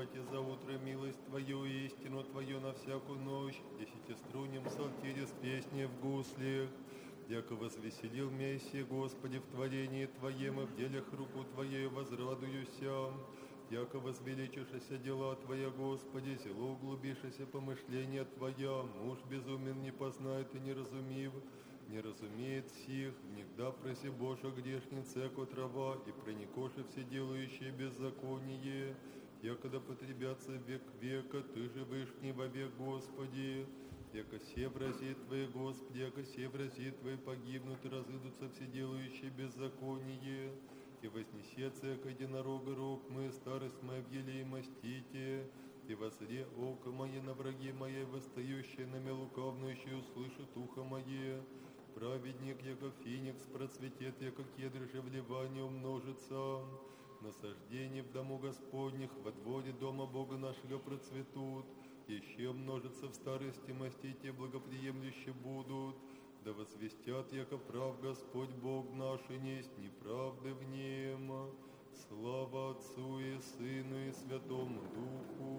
Яке за утро милость Твою и истину Твою на всякую ночь, десятиструнным псалтире с песней в гуслях, яко возвеселил Мессия, Господи, в творении Твоем и в делях руку Твоею возрадуюся, яко возвеличишься дела Твоя, Господи, зело углубишься помышления Твоя, муж безумен не познает и не разумив, не разумеет сих, негда проси Божа грешница, яко трава, и проникоши все делающие беззаконие, якогда потребятся век века, Ты же вышний вовек, Господи, яко се врази Твои, Господи, яко се врази Твои погибнут, и разыдутся все делающие беззаконие, и вознесется, яко единорога рог мы, старость моя в еле и мастите, и возре око мое на враги моей, восстающие на меня лукавнующие, услышит ухо мое. Праведник, яко феникс, процветет, яко кедр же в Ливане умножится. Насаждение в дому Господних, во дворе дома Бога нашего процветут. Еще умножится в старости, мастите благоприемлющие будут. Да возвестят, яко прав Господь Бог наш, и несть неправды в нем. Слава Отцу и Сыну и Святому Духу.